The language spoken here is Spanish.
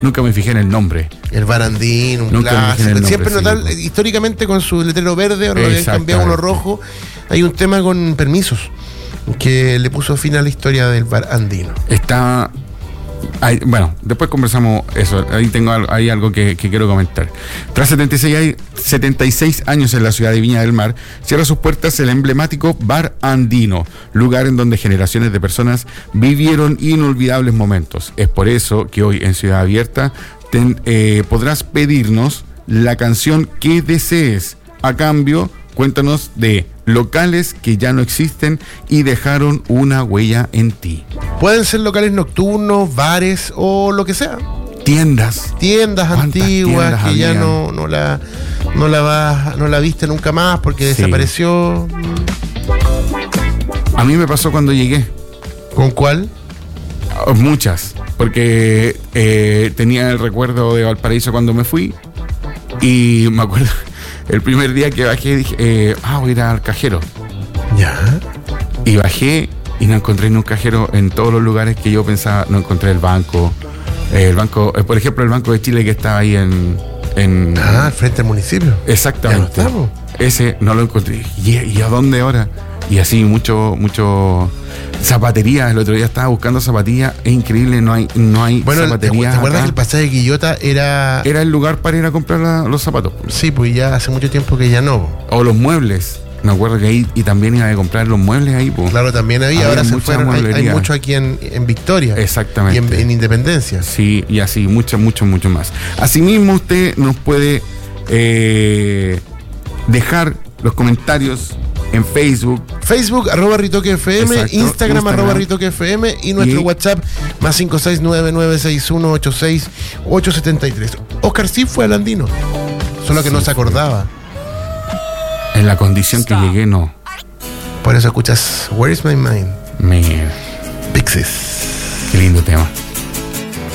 Nunca me fijé en el nombre. El Bar Andino, un Nunca me fijé en el clásico. nombre, Siempre sí, notar, pues. históricamente con su letrero verde, ahora lo habían cambiado a uno rojo. Hay un tema con permisos que le puso fin a la historia del Bar Andino. Está... bueno, después conversamos eso. Hay algo que quiero comentar. Tras 76 años en la ciudad de Viña del Mar, cierra sus puertas el emblemático Bar Andino, lugar en donde generaciones de personas vivieron inolvidables momentos. Es por eso que hoy en Ciudad Abierta podrás pedirnos la canción que desees. A cambio, cuéntanos de locales que ya no existen y dejaron una huella en ti. Pueden ser locales nocturnos, bares o lo que sea. Tiendas Antiguas que habían? ya no la viste nunca más porque desapareció. A mí me pasó cuando llegué. ¿Con cuál? Muchas, porque tenía el recuerdo de Valparaíso cuando me fui y me acuerdo el primer día que bajé dije, voy a ir al cajero. Ya. Y bajé y no encontré ni un cajero en todos los lugares que yo pensaba. No encontré el banco, por ejemplo, el Banco de Chile que estaba ahí en frente al municipio. Exactamente. Ya no estamos. Ese no lo encontré. ¿Y a dónde ahora? Y así mucho zapaterías. El otro día estaba buscando zapatillas. Es increíble, no hay zapaterías. ¿Te acuerdas acá? que el pasaje de Quillota era Era el lugar para ir a comprar los zapatos. Sí, pues ya hace mucho tiempo que ya no. O los muebles. Me acuerdo que ahí y también iba a comprar los muebles ahí. Pues. Claro, también había. Ahora se fueron. Hay mucho aquí en Victoria. Exactamente. Y en Independencia. Sí, y así, mucho más. Asimismo, usted nos puede dejar los comentarios en Facebook, @RitoqueFM, exacto, Instagram @RitoqueFM y nuestro WhatsApp más 56996186873. Oscar sí fue al Andino, solo que no se acordaba. En la condición que llegué, no. Por eso escuchas Where is My Mind, Man, Pixies. qué lindo tema.